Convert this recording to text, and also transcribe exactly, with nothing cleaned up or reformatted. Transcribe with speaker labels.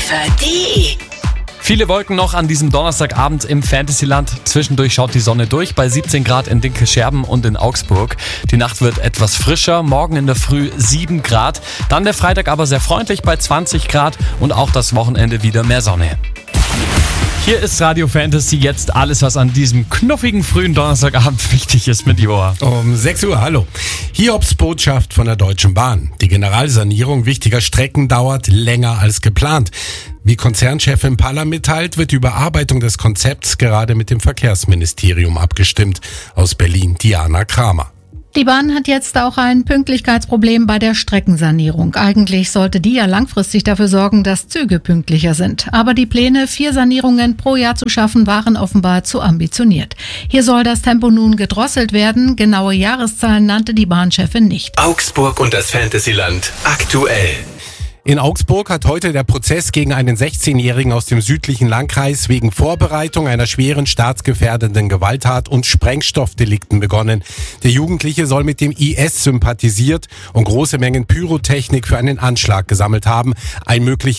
Speaker 1: Detektor F M punkt de.
Speaker 2: Viele Wolken noch an diesem Donnerstagabend im Fantasyland. Zwischendurch schaut die Sonne durch bei siebzehn Grad in Dinkelscherben und in Augsburg. Die Nacht wird etwas frischer, morgen in der Früh sieben Grad. Dann der Freitag aber sehr freundlich bei zwanzig Grad und auch das Wochenende wieder mehr Sonne. Hier ist Radio Fantasy, jetzt alles, was an diesem knuffigen frühen Donnerstagabend wichtig ist mit Joa.
Speaker 3: Um sechs Uhr, hallo. Hiobs Botschaft von der Deutschen Bahn. Die Generalsanierung wichtiger Strecken dauert länger als geplant. Wie Konzernchefin Palla mitteilt, wird die Überarbeitung des Konzepts gerade mit dem Verkehrsministerium abgestimmt. Aus Berlin, Diana Kramer.
Speaker 4: Die Bahn hat jetzt auch ein Pünktlichkeitsproblem bei der Streckensanierung. Eigentlich sollte die ja langfristig dafür sorgen, dass Züge pünktlicher sind. Aber die Pläne, vier Sanierungen pro Jahr zu schaffen, waren offenbar zu ambitioniert. Hier soll das Tempo nun gedrosselt werden. Genaue Jahreszahlen nannte die Bahnchefin nicht.
Speaker 5: Augsburg und das Fantasyland aktuell.
Speaker 3: In Augsburg hat heute der Prozess gegen einen sechzehnjährigen aus dem südlichen Landkreis wegen Vorbereitung einer schweren staatsgefährdenden Gewalttat und Sprengstoffdelikten begonnen. Der Jugendliche soll mit dem I S sympathisiert und große Mengen Pyrotechnik für einen Anschlag gesammelt haben. Ein mögliches